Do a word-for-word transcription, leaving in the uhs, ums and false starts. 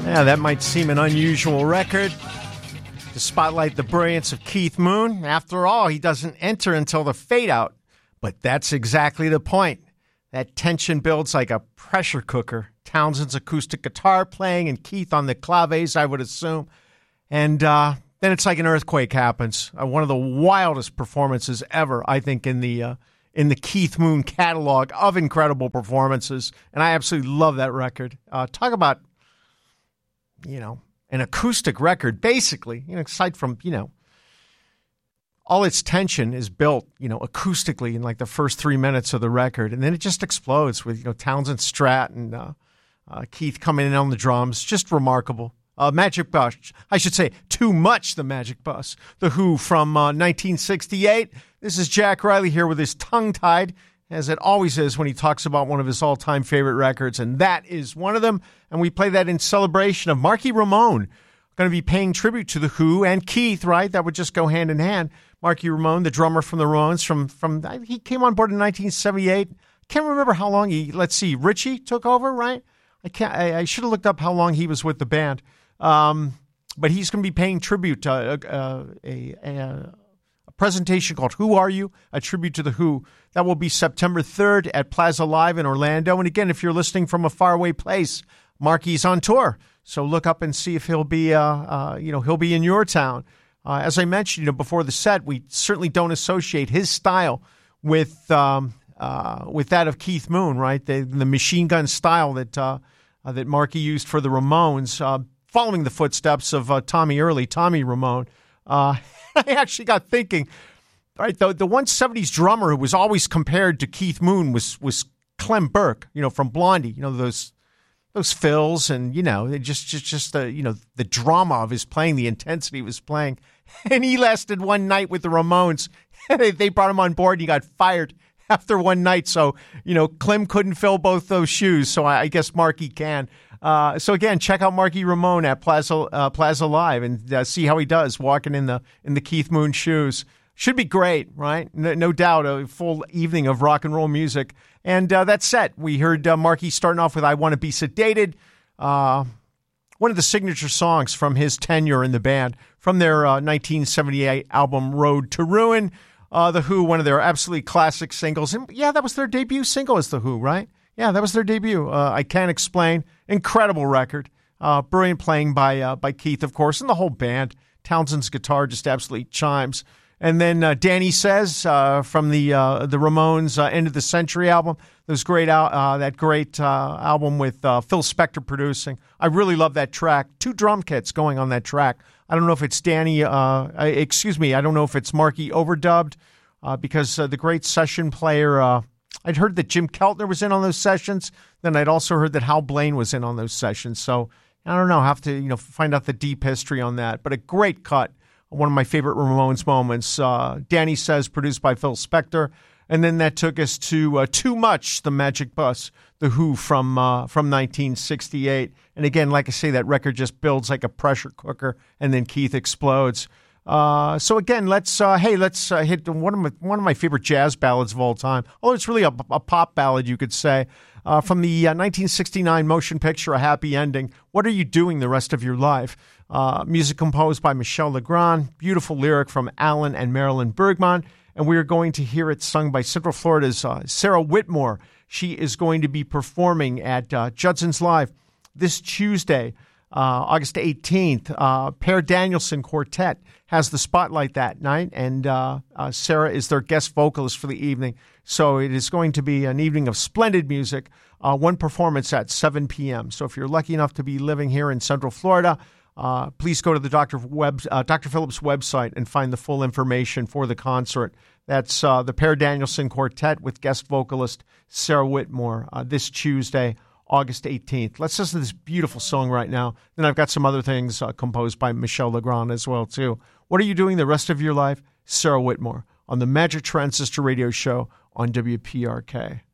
Yeah, that might seem an unusual record to spotlight the brilliance of Keith Moon. After all, he doesn't enter until the fade out. But that's exactly the point. That tension builds like a pressure cooker. Townsend's acoustic guitar playing and Keith on the claves, I would assume. And uh, then it's like an earthquake happens. Uh, one of the wildest performances ever, I think, in the uh, in the Keith Moon catalog of incredible performances. And I absolutely love that record. Uh, talk about, you know, an acoustic record, basically, you know, aside from, you know, all its tension is built, you know, acoustically in like the first three minutes of the record. And then it just explodes with, you know, Townsend Strat and uh, uh, Keith coming in on the drums. Just remarkable. Uh, Magic Bus, I should say, too much the Magic Bus. The Who from uh, nineteen sixty-eight. This is Jack Riley here with his tongue tied, as it always is when he talks about one of his all-time favorite records, and that is one of them. And we play that in celebration of Marky Ramone, going to be paying tribute to The Who and Keith, right? That would just go hand in hand. Marky Ramone, the drummer from the Ramones, from, from he came on board in nineteen seventy-eight. Can't remember how long he, let's see, Richie took over, right? I can't. I, I should have looked up how long he was with the band. Um, but he's going to be paying tribute to uh, uh, a, a, a presentation called Who Are You? A tribute to The Who. That will be September third at Plaza Live in Orlando. And again, if you're listening from a faraway place, Marky's on tour. So look up and see if he'll be, uh, uh, you know, he'll be in your town. Uh, as I mentioned, you know, before the set, we certainly don't associate his style with um, uh, with that of Keith Moon, right? The, the machine gun style that uh, uh, that Marky used for the Ramones, uh, following the footsteps of uh, Tommy Early, Tommy Ramone. Uh, I actually got thinking, right? The the one seventies drummer who was always compared to Keith Moon was was Clem Burke, you know, from Blondie. You know, those. Those fills and, you know, just just just the, you know, the drama of his playing, the intensity of his playing. And he lasted one night with the Ramones. They brought him on board and he got fired after one night. So, you know, Clem couldn't fill both those shoes. So I, I guess Marky can. Uh, so again, check out Marky Ramone at Plaza uh, Plaza Live and uh, see how he does walking in the in the Keith Moon shoes. Should be great, right? No, no doubt, a full evening of rock and roll music. And uh, that's set. We heard uh, Marky starting off with I Want to Be Sedated, uh, one of the signature songs from his tenure in the band, from their uh, nineteen seventy-eight album Road to Ruin. Uh, The Who, one of their absolutely classic singles. And yeah, that was their debut single as The Who, right? Yeah, that was their debut. Uh, I Can't Explain. Incredible record. Uh, brilliant playing by, uh, by Keith, of course, and the whole band. Townsend's guitar just absolutely chimes. And then uh, Danny Says uh, from the uh, the Ramones' uh, End of the Century album. Those great al- uh, that great uh, album with uh, Phil Spector producing. I really love that track. Two drum kits going on that track. I don't know if it's Danny. Uh, excuse me. I don't know if it's Marky overdubbed uh, because uh, the great session player. Uh, I'd heard that Jim Keltner was in on those sessions. Then I'd also heard that Hal Blaine was in on those sessions. So I don't know. I have to you know find out the deep history on that. But a great cut. One of my favorite Ramones moments. Uh, Danny Says, produced by Phil Spector. And then that took us to uh, Too Much, the Magic Bus, The Who from uh, from nineteen sixty-eight. And again, like I say, that record just builds like a pressure cooker, and then Keith explodes. Uh, so again, let's uh, hey, let's uh, hit one of my one of my favorite jazz ballads of all time. Although it's really a, a pop ballad, you could say, uh, from the uh, nineteen sixty-nine motion picture A Happy Ending. What Are You Doing the Rest of Your Life? Uh, music composed by Michel Legrand. Beautiful lyric from Alan and Marilyn Bergman. And we are going to hear it sung by Central Florida's uh, Sarah Whitmore. She is going to be performing at uh, Judson's Live this Tuesday, uh, August eighteenth. Uh, Per Danielson Quartet has the spotlight that night, and uh, uh, Sarah is their guest vocalist for the evening. So it is going to be an evening of splendid music, uh, one performance at seven p.m. So if you're lucky enough to be living here in Central Florida, Uh, please go to the Doctor Web, uh, Doctor Phillips website and find the full information for the concert. That's uh, the Per Danielson Quartet with guest vocalist Sarah Whitmore uh, this Tuesday, August eighteenth. Let's listen to this beautiful song right now. Then I've got some other things uh, composed by Michel Legrand as well, too. What Are You Doing the Rest of Your Life? Sarah Whitmore on the Magic Transistor Radio Show on W P R K.